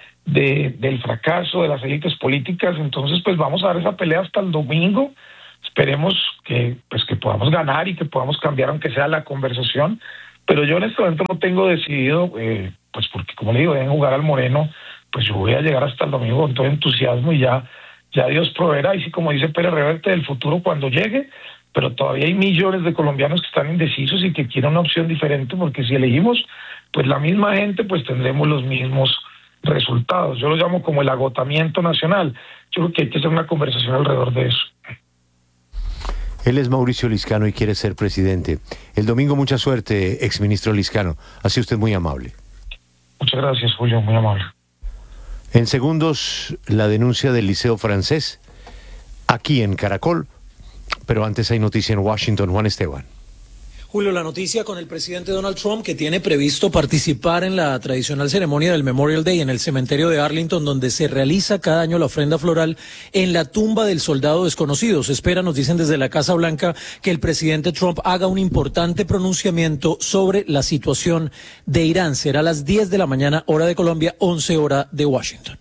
[SPEAKER 6] de del fracaso de las élites políticas. Entonces pues vamos a dar esa pelea hasta el domingo. Esperemos que pues que podamos ganar y que podamos cambiar aunque sea la conversación, pero yo en este momento no tengo decidido, eh, pues porque como le digo, deben jugar al moreno, pues yo voy a llegar hasta el domingo con todo entusiasmo y ya ya Dios proveerá, y sí, como dice Pérez Reverte, del futuro cuando llegue, pero todavía hay millones de colombianos que están indecisos y que quieren una opción diferente, porque si elegimos pues la misma gente, pues tendremos los mismos resultados. Yo lo llamo como el agotamiento nacional. Yo creo que hay que hacer una conversación alrededor de eso.
[SPEAKER 8] Él es Mauricio Liscano y quiere ser presidente. El domingo, mucha suerte, exministro Liscano. Ha sido usted muy amable.
[SPEAKER 6] Muchas gracias, Julio, muy amable.
[SPEAKER 8] En segundos, la denuncia del Liceo Francés, aquí en Caracol. Pero antes hay noticia en Washington. Juan Esteban.
[SPEAKER 4] Julio, la noticia con el presidente Donald Trump, que tiene previsto participar en la tradicional ceremonia del Memorial Day en el cementerio de Arlington, donde se realiza cada año la ofrenda floral en la tumba del soldado desconocido. Se espera, nos dicen desde la Casa Blanca, que el presidente Trump haga un importante pronunciamiento sobre la situación de Irán. Será a las diez de la mañana, hora de Colombia, once hora de Washington.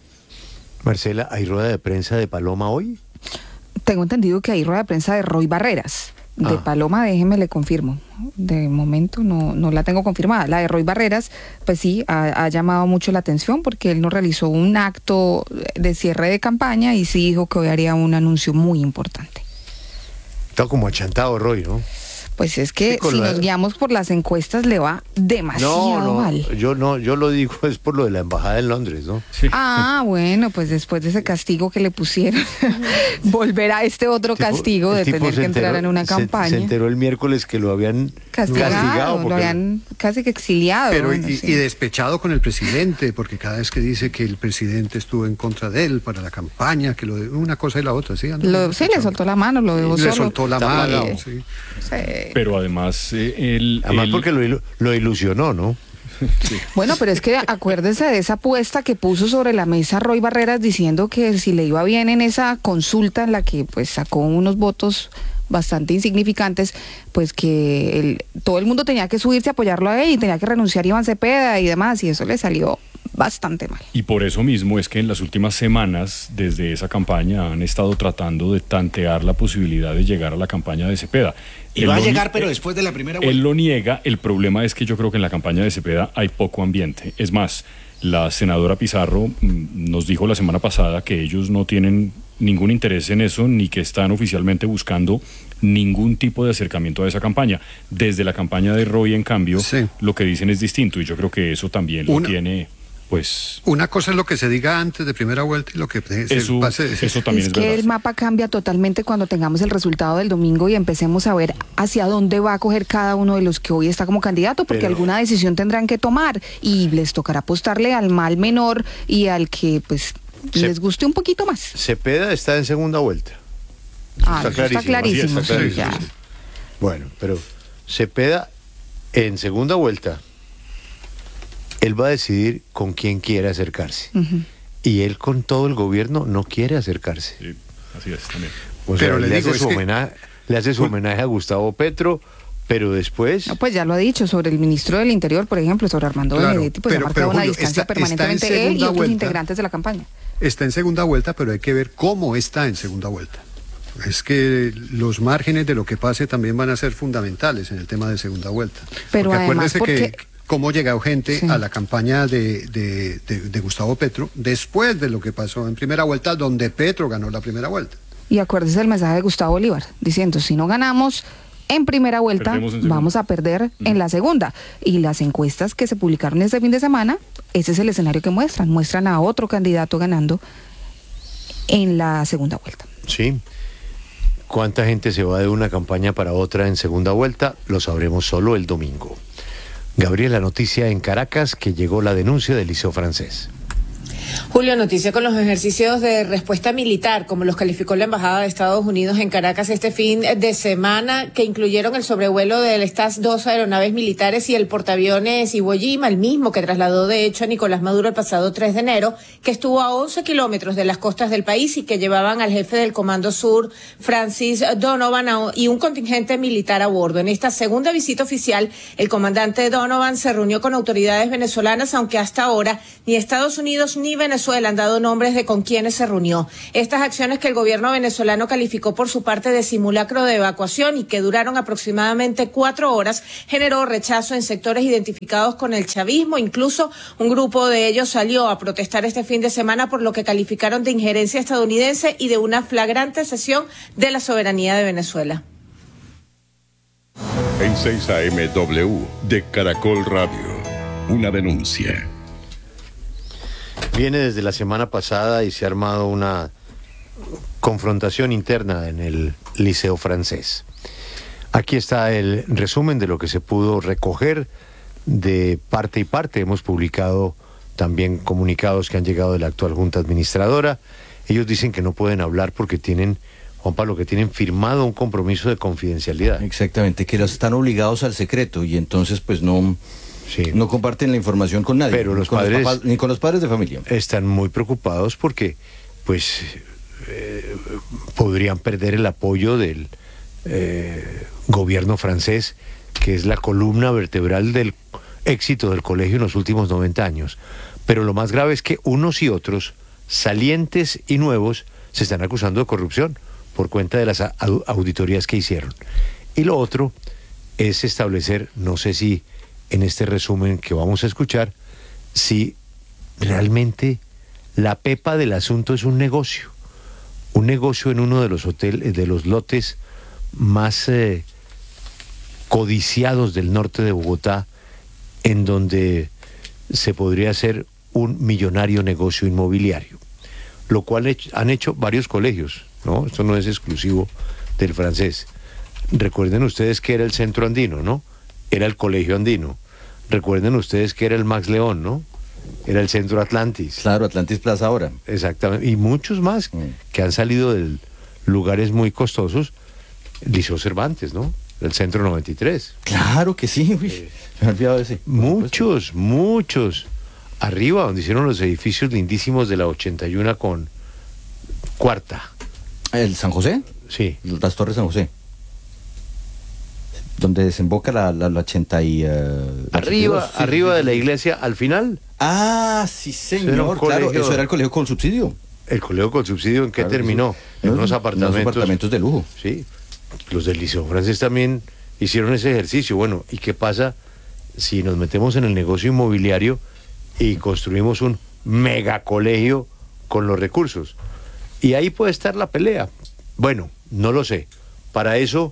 [SPEAKER 8] Marcela, ¿hay rueda de prensa de Paloma hoy?
[SPEAKER 24] Tengo entendido que hay rueda de prensa de Roy Barreras. De ah. Paloma, déjeme le confirmo. De momento no, no la tengo confirmada. La de Roy Barreras, pues sí, ha, ha llamado mucho la atención porque él no realizó un acto de cierre de campaña y sí dijo que hoy haría un anuncio muy importante.
[SPEAKER 8] Está como achantado Roy, ¿no?
[SPEAKER 24] Pues es que sí, si la... nos guiamos por las encuestas le va demasiado
[SPEAKER 8] no, no,
[SPEAKER 24] mal.
[SPEAKER 8] Yo no, yo lo digo es por lo de la embajada en Londres, ¿no?
[SPEAKER 24] Sí. Ah, bueno, pues después de ese castigo que le pusieron, volverá este otro tipo, castigo de tener que enteró, entrar en una campaña.
[SPEAKER 8] Se, se enteró el miércoles que lo habían castigado, castigado
[SPEAKER 24] lo habían casi que exiliado.
[SPEAKER 12] Pero
[SPEAKER 24] bueno,
[SPEAKER 12] y,
[SPEAKER 24] sí.
[SPEAKER 12] y despechado con el presidente, porque cada vez que dice que el presidente estuvo en contra de él para la campaña, que lo de una cosa y la otra, ¿sí?
[SPEAKER 24] Lo, sí, le soltó la mano, lo dejó
[SPEAKER 12] le
[SPEAKER 24] solo.
[SPEAKER 12] Le soltó la mano, sí.
[SPEAKER 24] sí.
[SPEAKER 11] Pero además, eh, él...
[SPEAKER 8] Además
[SPEAKER 11] él...
[SPEAKER 8] porque lo, lo ilusionó, ¿no?
[SPEAKER 24] Sí. Bueno, pero es que acuérdese de esa apuesta que puso sobre la mesa Roy Barreras diciendo que si le iba bien en esa consulta en la que pues sacó unos votos bastante insignificantes, pues que el, todo el mundo tenía que subirse a apoyarlo a él y tenía que renunciar Iván Cepeda y demás, y eso le salió bastante mal.
[SPEAKER 11] Y por eso mismo es que en las últimas semanas, desde esa campaña, han estado tratando de tantear la posibilidad de llegar a la campaña de Cepeda.
[SPEAKER 10] Y él va a llegar, pero después de la primera vuelta.
[SPEAKER 11] Él lo niega. El problema es que yo creo que en la campaña de Cepeda hay poco ambiente. Es más, la senadora Pizarro nos dijo la semana pasada que ellos no tienen ningún interés en eso, ni que están oficialmente buscando ningún tipo de acercamiento a esa campaña. Desde la campaña de Roy, en cambio, sí. lo que dicen es distinto, y yo creo que eso también lo
[SPEAKER 12] Una...
[SPEAKER 11] tiene... Pues
[SPEAKER 12] una cosa es lo que se diga antes de primera vuelta y lo que se
[SPEAKER 11] eso,
[SPEAKER 12] pase.
[SPEAKER 11] Eso también
[SPEAKER 24] es,
[SPEAKER 11] es
[SPEAKER 24] que
[SPEAKER 11] verdad.
[SPEAKER 24] El mapa cambia totalmente cuando tengamos el resultado del domingo y empecemos a ver hacia dónde va a coger cada uno de los que hoy está como candidato, porque Pero... alguna decisión tendrán que tomar y les tocará apostarle al mal menor y al que pues Se... les guste un poquito más.
[SPEAKER 8] Cepeda está en segunda vuelta.
[SPEAKER 24] Ah, está, clarísimo. está clarísimo.
[SPEAKER 8] Sí, está clarísimo. Sí, bueno, pero Cepeda en segunda vuelta. Él va a decidir con quién quiere acercarse. Uh-huh. Y él con todo el gobierno no quiere acercarse.
[SPEAKER 11] Sí, así es también.
[SPEAKER 8] O sea, pero le, le, digo, hace su homenaje, que... le hace su homenaje a Gustavo Petro, pero después...
[SPEAKER 24] No, pues ya lo ha dicho sobre el ministro del Interior, por ejemplo, sobre Armando claro, Benedetti, pues pero, ha marcado una Julio, distancia está, permanentemente está él y otros vuelta, integrantes de la campaña.
[SPEAKER 12] Está en segunda vuelta, pero hay que ver cómo está en segunda vuelta. Es que los márgenes de lo que pase también van a ser fundamentales en el tema de segunda vuelta.
[SPEAKER 24] Pero
[SPEAKER 12] porque
[SPEAKER 24] además,
[SPEAKER 12] acuérdese
[SPEAKER 24] porque...
[SPEAKER 12] que... cómo llegó gente sí. a la campaña de, de, de, de Gustavo Petro después de lo que pasó en primera vuelta, donde Petro ganó la primera vuelta.
[SPEAKER 24] Y acuérdese del mensaje de Gustavo Bolívar, diciendo, si no ganamos en primera vuelta, en vamos a perder uh-huh. en la segunda. Y las encuestas que se publicaron este fin de semana, ese es el escenario que muestran. Muestran a otro candidato ganando en la segunda vuelta.
[SPEAKER 8] Sí. ¿Cuánta gente se va de una campaña para otra en segunda vuelta? Lo sabremos solo el domingo. Gabriela, noticia en Caracas que llegó la denuncia del Liceo Francés.
[SPEAKER 9] Julio, noticia con los ejercicios de respuesta militar, como los calificó la Embajada de Estados Unidos en Caracas este fin de semana, que incluyeron el sobrevuelo de estas dos aeronaves militares y el portaaviones Iwo Jima, el mismo que trasladó de hecho a Nicolás Maduro el pasado tres de enero, que estuvo a once kilómetros de las costas del país y que llevaban al jefe del Comando Sur, Francis Donovan, y un contingente militar a bordo. En esta segunda visita oficial, el comandante Donovan se reunió con autoridades venezolanas, aunque hasta ahora ni Estados Unidos ni Venezuela Venezuela han dado nombres de con quienes se reunió. Estas acciones que el gobierno venezolano calificó por su parte de simulacro de evacuación y que duraron aproximadamente cuatro horas, generó rechazo en sectores identificados con el chavismo. Incluso un grupo de ellos salió a protestar este fin de semana por lo que calificaron de injerencia estadounidense y de una flagrante cesión de la soberanía de Venezuela.
[SPEAKER 21] En seis A M W de Caracol Radio, una denuncia.
[SPEAKER 8] Viene desde la semana pasada y se ha armado una confrontación interna en el Liceo Francés. Aquí está el resumen de lo que se pudo recoger de parte y parte. Hemos publicado también comunicados que han llegado de la actual Junta Administradora. Ellos dicen que no pueden hablar porque tienen, Juan Pablo, que tienen firmado un compromiso de confidencialidad.
[SPEAKER 25] Exactamente, que los están obligados al secreto y entonces pues no, sí. no comparten la información con nadie.
[SPEAKER 8] Pero los
[SPEAKER 25] con
[SPEAKER 8] padres,
[SPEAKER 25] los papás, ni con los padres de familia.
[SPEAKER 8] Están muy preocupados porque pues eh, podrían perder el apoyo del eh, gobierno francés, que es la columna vertebral del éxito del colegio en los últimos noventa años. Pero lo más grave es que unos y otros, salientes y nuevos, se están acusando de corrupción por cuenta de las auditorías que hicieron. Y lo otro es establecer, no sé si en este resumen que vamos a escuchar, si realmente la pepa del asunto es un negocio, un negocio en uno de los hoteles, de los lotes más eh, codiciados del norte de Bogotá, en donde se podría hacer un millonario negocio inmobiliario, lo cual han hecho varios colegios, ¿no? Esto no es exclusivo del Francés. Recuerden ustedes que era el Centro Andino, ¿no? Era el Colegio Andino. Recuerden ustedes que era el Max León, ¿no? Era el Centro Atlantis.
[SPEAKER 25] Claro, Atlantis Plaza ahora.
[SPEAKER 8] Exactamente. Y muchos más mm. que han salido de lugares muy costosos. Liceo Cervantes, ¿no? El Centro noventa y tres.
[SPEAKER 25] Claro que sí, uy, eh, me he olvidado de ese.
[SPEAKER 8] Muchos, muchos. Arriba, donde hicieron los edificios lindísimos de la ochenta y uno con Cuarta.
[SPEAKER 25] ¿El San José?
[SPEAKER 8] Sí.
[SPEAKER 25] Las Torres San José. Donde desemboca la, la, la ochenta y... Uh,
[SPEAKER 8] arriba,
[SPEAKER 25] sí,
[SPEAKER 8] arriba
[SPEAKER 25] sí,
[SPEAKER 8] de
[SPEAKER 25] sí.
[SPEAKER 8] la iglesia, al final.
[SPEAKER 25] Ah, sí, señor. Eso claro, colegio, eso era el colegio con subsidio.
[SPEAKER 8] ¿El colegio con subsidio en qué claro, terminó? Sí. En no, unos apartamentos.
[SPEAKER 25] Unos apartamentos de lujo.
[SPEAKER 8] Sí. Los del Liceo Francés también hicieron ese ejercicio. Bueno, ¿y qué pasa si nos metemos en el negocio inmobiliario y construimos un megacolegio con los recursos? Y ahí puede estar la pelea. Bueno, no lo sé. Para eso,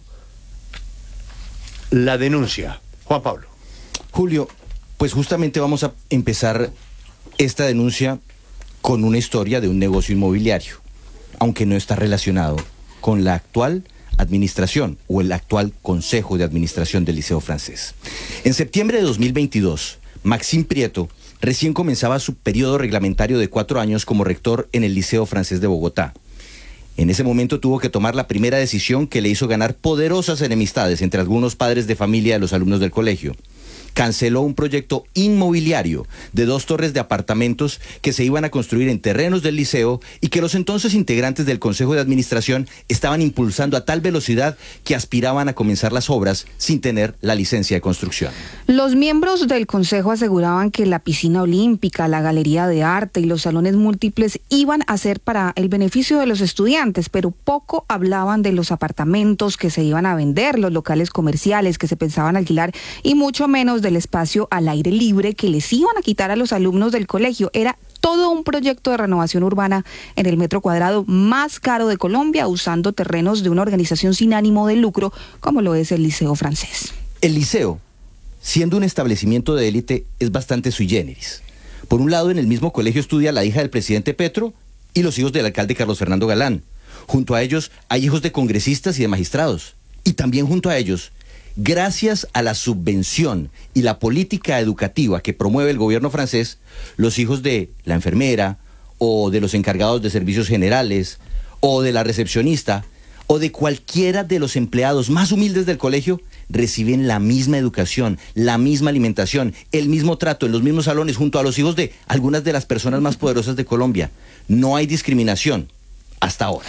[SPEAKER 8] la denuncia. Juan Pablo.
[SPEAKER 25] Julio, pues justamente vamos a empezar esta denuncia con una historia de un negocio inmobiliario, aunque no está relacionado con la actual administración o el actual Consejo de Administración del Liceo Francés. En septiembre de dos mil veintidós, Maxime Prieto recién comenzaba su periodo reglamentario de cuatro años como rector en el Liceo Francés de Bogotá. En ese momento tuvo que tomar la primera decisión que le hizo ganar poderosas enemistades entre algunos padres de familia de los alumnos del colegio. Canceló un proyecto inmobiliario de dos torres de apartamentos que se iban a construir en terrenos del liceo y que los entonces integrantes del Consejo de Administración estaban impulsando a tal velocidad que aspiraban a comenzar las obras sin tener la licencia de construcción.
[SPEAKER 24] Los miembros del Consejo aseguraban que la piscina olímpica, la galería de arte y los salones múltiples iban a ser para el beneficio de los estudiantes, pero poco hablaban de los apartamentos que se iban a vender, los locales comerciales que se pensaban alquilar y mucho menos del espacio al aire libre que les iban a quitar a los alumnos del colegio. Era todo un proyecto de renovación urbana en el metro cuadrado más caro de Colombia, usando terrenos de una organización sin ánimo de lucro como lo es el Liceo Francés.
[SPEAKER 25] El liceo, siendo un establecimiento de élite, es bastante sui generis. Por un lado, en el mismo colegio estudia la hija del presidente Petro y los hijos del alcalde Carlos Fernando Galán. Junto a ellos hay hijos de congresistas y de magistrados. Y también junto a ellos, gracias a la subvención y la política educativa que promueve el gobierno francés, los hijos de la enfermera, o de los encargados de servicios generales, o de la recepcionista, o de cualquiera de los empleados más humildes del colegio, reciben la misma educación, la misma alimentación, el mismo trato en los mismos salones junto a los hijos de algunas de las personas más poderosas de Colombia. No hay discriminación hasta ahora.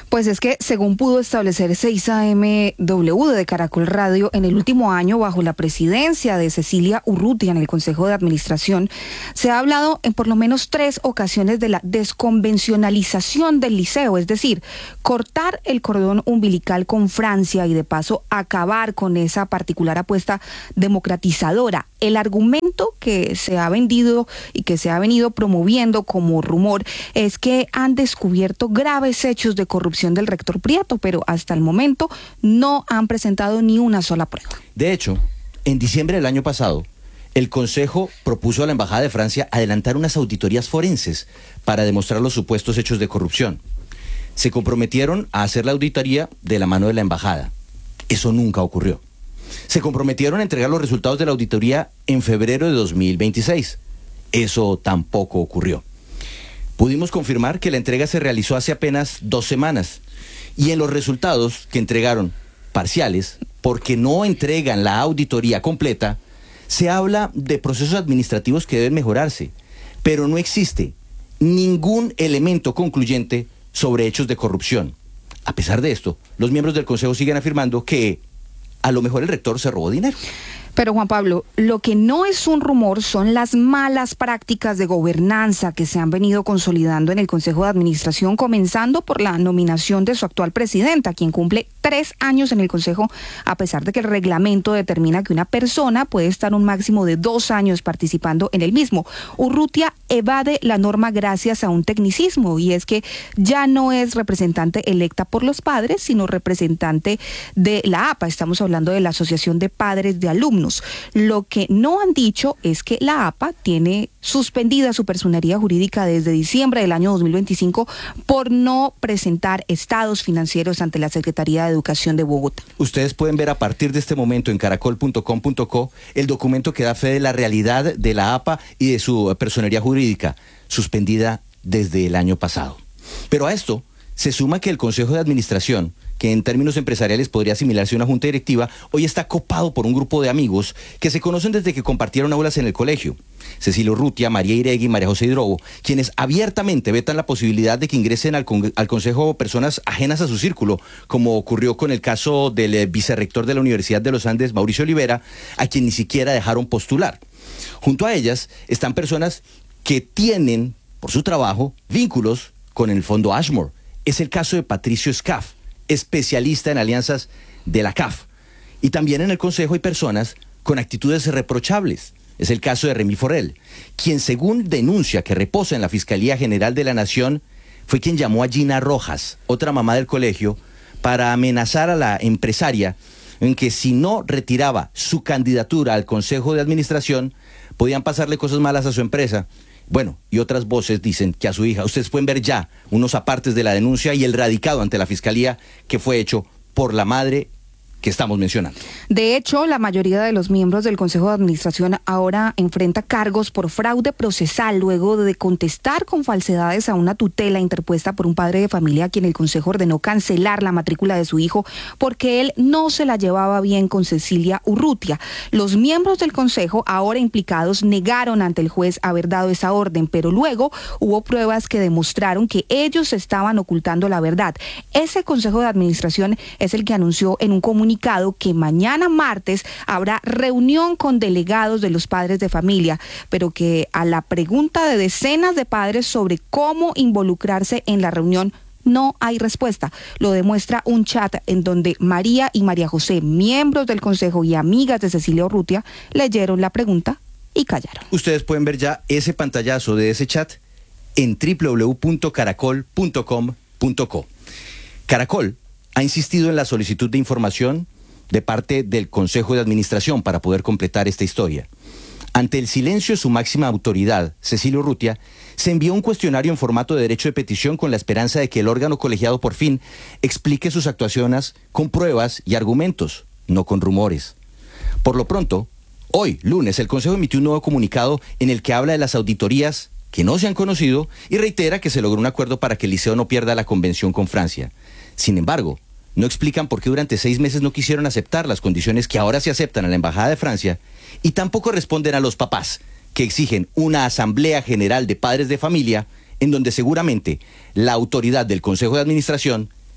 [SPEAKER 24] Pues es que, según pudo establecer seis A M W de Caracol Radio, en el último año, bajo la presidencia de Cecilia Urrutia en el Consejo de Administración, se ha hablado en por lo menos tres ocasiones de la desconvencionalización del liceo, es decir, cortar el cordón umbilical con Francia y de paso acabar con esa particular apuesta democratizadora. El argumento que se ha vendido y que se ha venido promoviendo como rumor es que han descubierto graves hechos de corrupción del rector Prieto, pero hasta el momento no han presentado ni una sola prueba.
[SPEAKER 25] De hecho, en diciembre del año pasado, el Consejo propuso a la Embajada de Francia adelantar unas auditorías forenses para demostrar los supuestos hechos de corrupción. Se comprometieron a hacer la auditoría de la mano de la Embajada. Eso nunca ocurrió. Se comprometieron a entregar los resultados de la auditoría en febrero de dos mil veintiséis. Eso tampoco ocurrió. Pudimos confirmar que la entrega se realizó hace apenas dos semanas y en los resultados que entregaron parciales, porque no entregan la auditoría completa, se habla de procesos administrativos que deben mejorarse, pero no existe ningún elemento concluyente sobre hechos de corrupción. A pesar de esto, los miembros del Consejo siguen afirmando que a lo mejor el rector se robó dinero.
[SPEAKER 24] Pero Juan Pablo, lo que no es un rumor son las malas prácticas de gobernanza que se han venido consolidando en el Consejo de Administración, comenzando por la nominación de su actual presidenta, quien cumple tres años en el Consejo, a pesar de que el reglamento determina que una persona puede estar un máximo de dos años participando en el mismo. Urrutia evade la norma gracias a un tecnicismo, y es que ya no es representante electa por los padres, sino representante de la A P A. Estamos hablando de la Asociación de Padres de Alumnos. Lo que no han dicho es que la A P A tiene suspendida su personería jurídica desde diciembre del año dos mil veinticinco por no presentar estados financieros ante la Secretaría de Educación de Bogotá.
[SPEAKER 25] Ustedes pueden ver a partir de este momento en caracol punto com punto co el documento que da fe de la realidad de la A P A y de su personería jurídica, suspendida desde el año pasado. Pero a esto se suma que el Consejo de Administración, que en términos empresariales podría asimilarse a una junta directiva, hoy está copado por un grupo de amigos que se conocen desde que compartieron aulas en el colegio. Cecilia Urrutia, María Iregui y María José Hidrobo, quienes abiertamente vetan la posibilidad de que ingresen al, con al Consejo personas ajenas a su círculo, como ocurrió con el caso del eh, vicerrector de la Universidad de los Andes, Mauricio Olivera, a quien ni siquiera dejaron postular. Junto a ellas están personas que tienen, por su trabajo, vínculos con el Fondo Ashmore. Es el caso de Patricio Scaff, especialista en alianzas de la C A F. Y también en el Consejo hay personas con actitudes reprochables. Es el caso de Remy Forel, quien, según denuncia que reposa en la Fiscalía General de la Nación, fue quien llamó a Gina Rojas, otra mamá del colegio, para amenazar a la empresaria en que si no retiraba su candidatura al Consejo de Administración, podían pasarle cosas malas a su empresa. Bueno, y otras voces dicen que a su hija. Ustedes pueden ver ya unos apartes de la denuncia y el radicado ante la Fiscalía que fue hecho por la madre que estamos mencionando.
[SPEAKER 24] De hecho, la mayoría de los miembros del Consejo de Administración ahora enfrenta cargos por fraude procesal luego de contestar con falsedades a una tutela interpuesta por un padre de familia a quien el Consejo ordenó cancelar la matrícula de su hijo porque él no se la llevaba bien con Cecilia Urrutia. Los miembros del Consejo ahora implicados negaron ante el juez haber dado esa orden, pero luego hubo pruebas que demostraron que ellos estaban ocultando la verdad. Ese Consejo de Administración es el que anunció en un comunicado que mañana martes habrá reunión con delegados de los padres de familia, pero que a la pregunta de decenas de padres sobre cómo involucrarse en la reunión no hay respuesta. Lo demuestra un chat en donde María y María José, miembros del Consejo y amigas de Cecilia Urrutia, leyeron la pregunta y callaron.
[SPEAKER 25] Ustedes pueden ver ya ese pantallazo de ese chat en doble u doble u doble u punto caracol punto com punto co. Caracol ha insistido en la solicitud de información de parte del Consejo de Administración para poder completar esta historia. Ante el silencio de su máxima autoridad, Cecilia Urrutia, se envió un cuestionario en formato de derecho de petición con la esperanza de que el órgano colegiado por fin explique sus actuaciones con pruebas y argumentos, no con rumores. Por lo pronto, hoy, lunes, el Consejo emitió un nuevo comunicado en el que habla de las auditorías que no se han conocido y reitera que se logró un acuerdo para que el liceo no pierda la convención con Francia. Sin embargo, no explican por qué durante seis meses no quisieron aceptar las condiciones que ahora se aceptan a la Embajada de Francia y tampoco responden a los papás que exigen una asamblea general de padres de familia en donde seguramente la autoridad del Consejo de Administración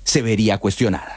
[SPEAKER 13] se vería cuestionada.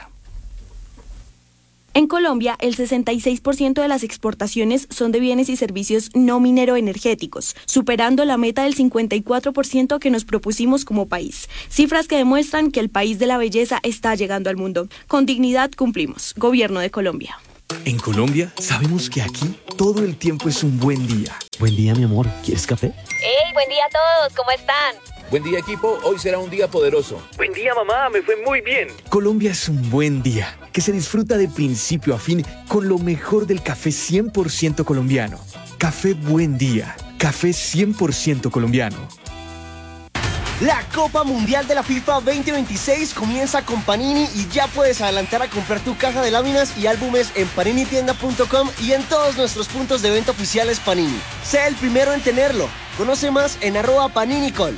[SPEAKER 14] En Colombia, el sesenta y seis por ciento de las exportaciones son de bienes y servicios no minero-energéticos, superando la meta del cincuenta y cuatro por ciento que nos propusimos como país. Cifras que demuestran que el país de la belleza está llegando al mundo. Con dignidad cumplimos. Gobierno de Colombia.
[SPEAKER 15] En Colombia, sabemos que aquí todo el tiempo es un buen día. Buen día, mi amor. ¿Quieres café?
[SPEAKER 16] ¡Hey, buen día a todos! ¿Cómo están?
[SPEAKER 15] Buen día, equipo. Hoy será un día poderoso.
[SPEAKER 16] Buen día, mamá. Me fue muy bien.
[SPEAKER 15] Colombia es un buen día, que se disfruta de principio a fin con lo mejor del café cien por ciento colombiano. Café Buen Día. Café cien por ciento colombiano.
[SPEAKER 17] La Copa Mundial de la FIFA veinte veintiséis comienza con Panini y ya puedes adelantar a comprar tu caja de láminas y álbumes en panini tienda punto com y en todos nuestros puntos de venta oficiales Panini. Sé el primero en tenerlo. Conoce más en arroba paninicol.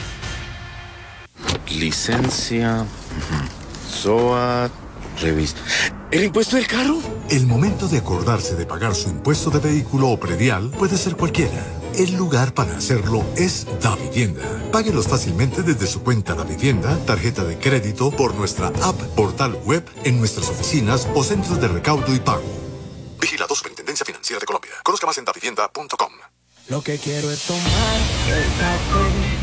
[SPEAKER 18] Licencia, S O A, revista. ¿El impuesto del carro?
[SPEAKER 19] El momento de acordarse de pagar su impuesto de vehículo o predial puede ser cualquiera. El lugar para hacerlo es Davivienda. Páguelos fácilmente desde su cuenta Davivienda, tarjeta de crédito, por nuestra app, portal web, en nuestras oficinas o centros de recaudo y pago. Vigilado Superintendencia Financiera de Colombia. Conozca más en davivienda punto com.
[SPEAKER 28] Lo que quiero es tomar el café